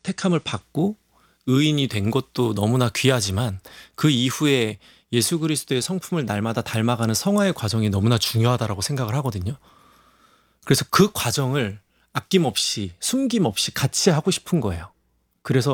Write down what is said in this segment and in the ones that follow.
택함을 받고 의인이 된 것도 너무나 귀하지만 그 이후에 예수 그리스도의 성품을 날마다 닮아가는 성화의 과정이 너무나 중요하다라고 생각을 하거든요. 그래서 그 과정을 아낌없이 숨김없이 같이 하고 싶은 거예요. 그래서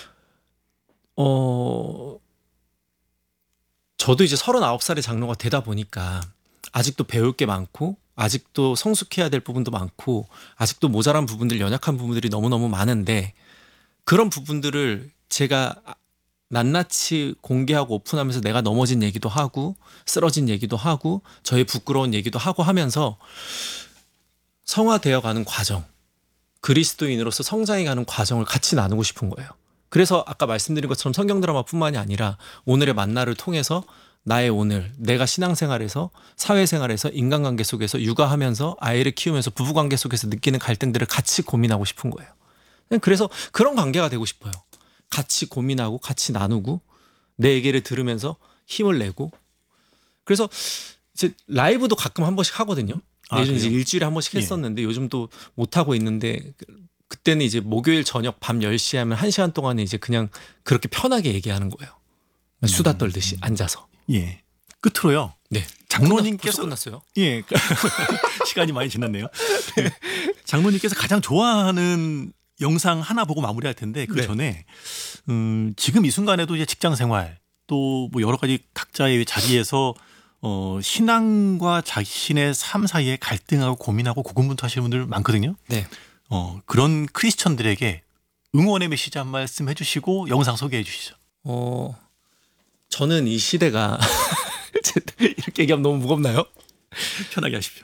저도 이제 39살의 장로가 되다 보니까 아직도 배울 게 많고 아직도 성숙해야 될 부분도 많고 아직도 모자란 부분들, 연약한 부분들이 너무너무 많은데 그런 부분들을 제가 낱낱이 공개하고 오픈하면서 내가 넘어진 얘기도 하고 쓰러진 얘기도 하고 저의 부끄러운 얘기도 하고 하면서 성화되어가는 과정, 그리스도인으로서 성장해가는 과정을 같이 나누고 싶은 거예요. 그래서 아까 말씀드린 것처럼 성경 드라마뿐만이 아니라 오늘의 만나를 통해서 나의 오늘, 내가 신앙생활에서 사회생활에서 인간관계 속에서 육아하면서 아이를 키우면서 부부관계 속에서 느끼는 갈등들을 같이 고민하고 싶은 거예요. 그래서 그런 관계가 되고 싶어요. 같이 고민하고 같이 나누고 내 얘기를 들으면서 힘을 내고. 그래서 이제 라이브도 가끔 한 번씩 하거든요. 예전 이제 일주일에 한 번씩 했었는데 요즘 또 못 하고 있는데 그때는 이제 목요일 저녁 밤 10시에 하면 1시간 동안에 이제 그냥 그렇게 편하게 얘기하는 거예요. 수다 떨듯이 앉아서. 예. 끝으로요. 네. 장로님께서 끝났어요. 예. 시간이 많이 지났네요. 네. 장로님께서 가장 좋아하는 영상 하나 보고 마무리할 텐데 그 전에 지금 이 순간에도 이제 직장 생활 또 뭐 여러 가지 각자의 자리에서 신앙과 자신의 삶 사이에 갈등하고 고민하고 고군분투하시는 분들 많거든요. 네. 그런 크리스천들에게 응원의 메시지 한 말씀 해주시고 영상 소개해 주시죠. 저는 이 시대가 이렇게 얘기하면 너무 무겁나요? 편하게 하십시오.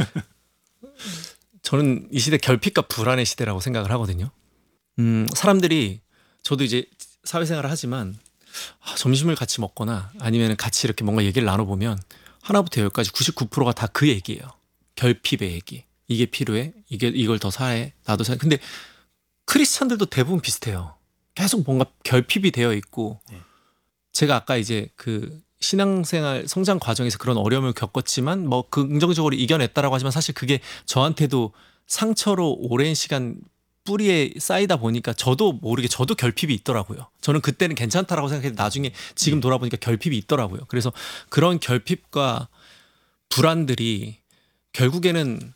저는 이 시대 결핍과 불안의 시대라고 생각을 하거든요. 사람들이 저도 이제 사회생활을 하지만 점심을 같이 먹거나 아니면 같이 이렇게 뭔가 얘기를 나눠보면 하나부터 열까지 99%가 다 그 얘기예요. 결핍의 얘기. 이게 필요해? 이걸 더 사해? 나도 사해? 근데 크리스찬들도 대부분 비슷해요. 계속 뭔가 결핍이 되어 있고 제가 아까 이제 그 신앙생활 성장 과정에서 그런 어려움을 겪었지만 뭐 긍정적으로 이겨냈다라고 하지만 사실 그게 저한테도 상처로 오랜 시간 뿌리에 쌓이다 보니까 저도 모르게 저도 결핍이 있더라고요. 저는 그때는 괜찮다라고 생각했는데 나중에 지금 돌아보니까 결핍이 있더라고요. 그래서 그런 결핍과 불안들이 결국에는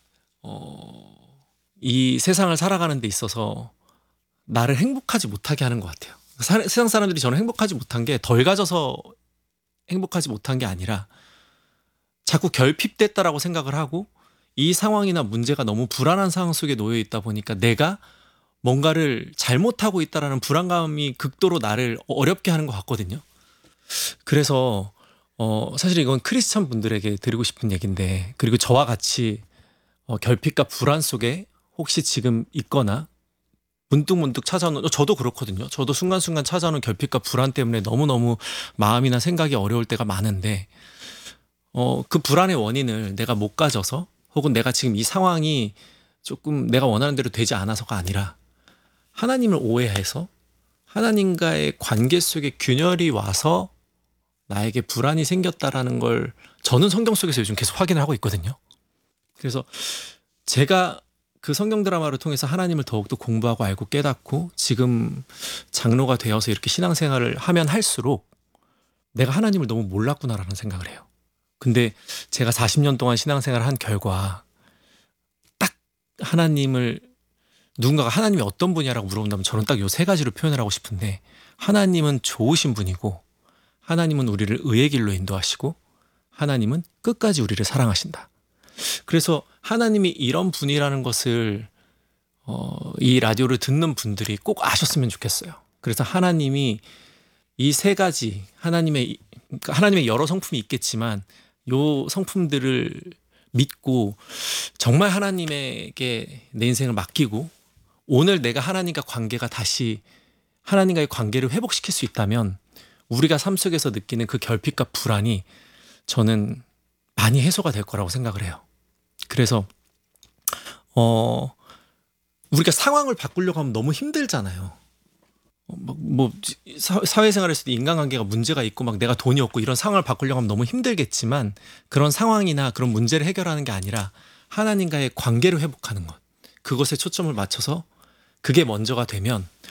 이 세상을 살아가는 데 있어서 나를 행복하지 못하게 하는 것 같아요. 세상 사람들이 저는 행복하지 못한 게 덜 가져서 행복하지 못한 게 아니라 자꾸 결핍됐다라고 생각을 하고 이 상황이나 문제가 너무 불안한 상황 속에 놓여 있다 보니까 내가 뭔가를 잘못하고 있다라는 불안감이 극도로 나를 어렵게 하는 것 같거든요. 그래서 사실 이건 크리스찬 분들에게 드리고 싶은 얘기인데 그리고 저와 같이 결핍과 불안 속에 혹시 지금 있거나 문득문득 찾아오는 저도 그렇거든요. 저도 순간순간 찾아오는 결핍과 불안 때문에 너무너무 마음이나 생각이 어려울 때가 많은데 그 불안의 원인을 내가 못 가져서 혹은 내가 지금 이 상황이 조금 내가 원하는 대로 되지 않아서가 아니라 하나님을 오해해서 하나님과의 관계 속에 균열이 와서 나에게 불안이 생겼다라는 걸 저는 성경 속에서 요즘 계속 확인을 하고 있거든요. 그래서 제가 그 성경 드라마를 통해서 하나님을 더욱더 공부하고 알고 깨닫고 지금 장로가 되어서 이렇게 신앙생활을 하면 할수록 내가 하나님을 너무 몰랐구나라는 생각을 해요. 근데 제가 40년 동안 신앙생활을 한 결과 딱 누군가가 하나님이 어떤 분이라고 물어본다면 저는 딱 요 세 가지로 표현을 하고 싶은데 하나님은 좋으신 분이고 하나님은 우리를 의의 길로 인도하시고 하나님은 끝까지 우리를 사랑하신다. 그래서 하나님이 이런 분이라는 것을 이 라디오를 듣는 분들이 꼭 아셨으면 좋겠어요. 그래서 하나님이 이 세 가지 하나님의 여러 성품이 있겠지만 요 성품들을 믿고 정말 하나님에게 내 인생을 맡기고 오늘 내가 하나님과 관계가 다시 하나님과의 관계를 회복시킬 수 있다면 우리가 삶 속에서 느끼는 그 결핍과 불안이 저는 많이 해소가 될 거라고 생각을 해요. 그래서 우리가 상황을 바꾸려고 하면 너무 힘들잖아요. 사회생활에서도 인간관계가 문제가 있고 막 내가 돈이 없고 이런 상황을 바꾸려고 하면 너무 힘들겠지만 그런 상황이나 그런 문제를 해결하는 게 아니라 하나님과의 관계를 회복하는 것, 그것에 초점을 맞춰서 그게 먼저가 되면